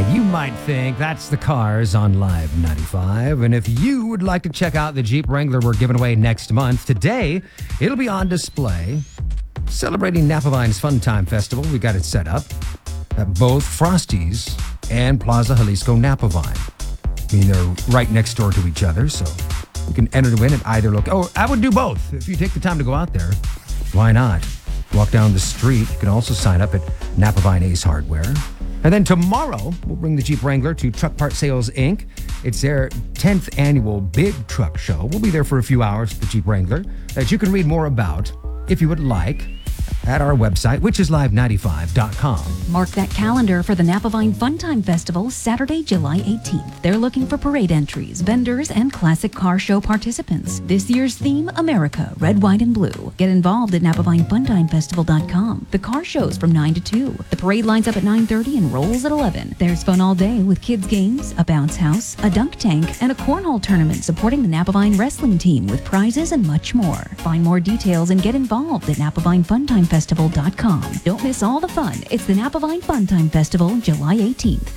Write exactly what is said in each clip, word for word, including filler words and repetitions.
You might think that's the Cars on Live ninety-five. And if you would like to check out the Jeep Wrangler we're giving away next month, today it'll be on display. Celebrating Napa Vine's Fun Time Festival, we got it set up at both Frosty's and Plaza Jalisco Napa Vine. I mean, they're right next door to each other, so you can enter to win at either location. Oh, I would do both. If you take the time to go out there, why not? Walk down the street. You can also sign up at Napa Vine Ace Hardware. And then tomorrow, we'll bring the Jeep Wrangler to Truck Part Sales, Incorporated. It's their tenth annual Big Truck Show. We'll be there for a few hours with the Jeep Wrangler that you can read more about, if you would like, at our website, which is live ninety-five dot com. Mark that calendar for the Napa Vine Funtime Festival, Saturday, July eighteenth. They're looking for parade entries, vendors, and classic car show participants. This year's theme, America, red, white, and blue. Get involved at napa vine funtime festival dot com. The car show's from nine to two. The parade lines up at nine thirty and rolls at eleven. There's fun all day with kids' games, a bounce house, a dunk tank, and a cornhole tournament supporting the Napa Vine wrestling team with prizes and much more. Find more details and get involved at napa vine funtime festival dot com. Don't miss all the fun. It's the Napa Vine Funtime Festival, July eighteenth.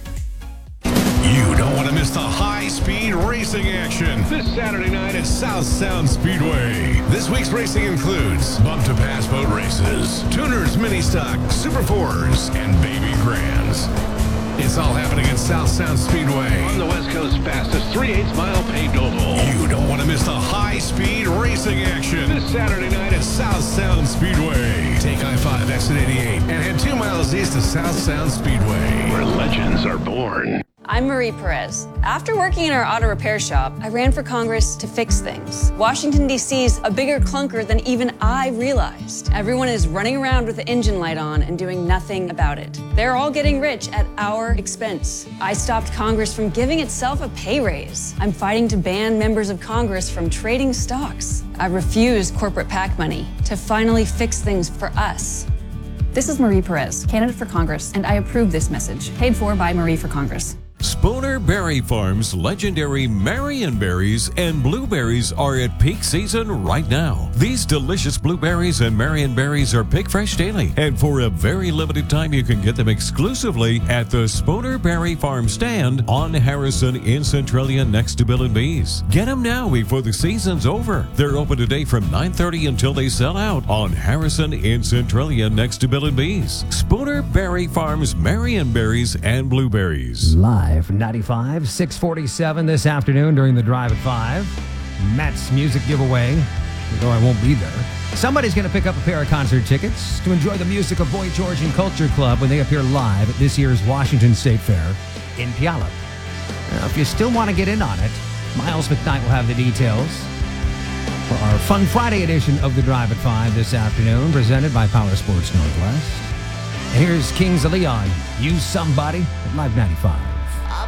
You don't want to miss the high-speed racing action this Saturday night at South Sound Speedway. This week's racing includes bump to pass boat races, tuners, mini stock, Super Fours, and baby grands. It's all happening at South Sound Speedway on the West Coast's fastest three-eighths mile paved oval. You don't want to miss the high-speed racing action this Saturday night at South Sound Speedway. Take I five exit eighty-eight and head two miles east to South Sound Speedway, where legends are born. I'm Marie Perez. After working in our auto repair shop, I ran for Congress to fix things. Washington, D C's a bigger clunker than even I realized. Everyone is running around with the engine light on and doing nothing about it. They're all getting rich at our expense. I stopped Congress from giving itself a pay raise. I'm fighting to ban members of Congress from trading stocks. I refuse corporate PAC money to finally fix things for us. This is Marie Perez, candidate for Congress, and I approve this message, paid for by Marie for Congress. Spooner Berry Farm's legendary Marion berries and blueberries are at peak season right now. These delicious blueberries and Marion berries are pick fresh daily, and for a very limited time you can get them exclusively at the Spooner Berry Farm stand on Harrison in Centralia next to Bill and Bees. Get them now before the season's over. They're open today from nine thirty until they sell out on Harrison in Centralia next to Bill and Bees. Spooner Berry Farm's Marion berries and blueberries. Live ninety-five, six forty-seven this afternoon during the Drive at five. Matt's music giveaway, although I won't be there. Somebody's going to pick up a pair of concert tickets to enjoy the music of Boy George and Culture Club when they appear live at this year's Washington State Fair in Puyallup. Now, if you still want to get in on it, Miles McKnight will have the details for our Fun Friday edition of the Drive at five this afternoon, presented by Power Sports Northwest. And here's Kings of Leon, Use Somebody at Live ninety-five.